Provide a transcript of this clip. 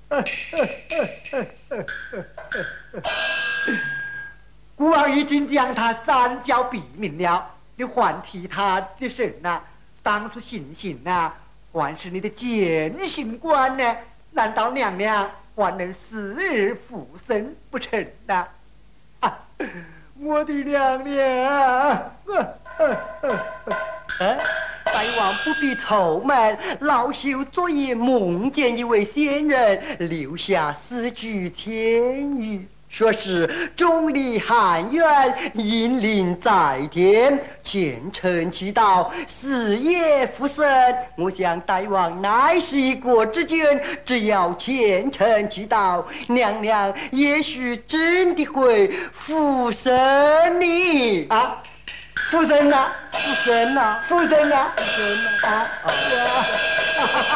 孤儿已经将他三教毙命了，你还替他的神呐？当初行刑呐，还是你的监刑官呢？难道娘娘还能死而复生不成呐？啊，我的娘娘！ 大王不必愁闷，老朽昨夜梦见一位仙人留下诗句千语，说是钟离汉渊，阴灵在天，虔诚祈祷，死也复生。我想大王乃是一国之君，只要虔诚祈祷，娘娘也许真的会复生你啊！复生啊！ 复生啊！ 复生啊！ 复生啊！ 啊！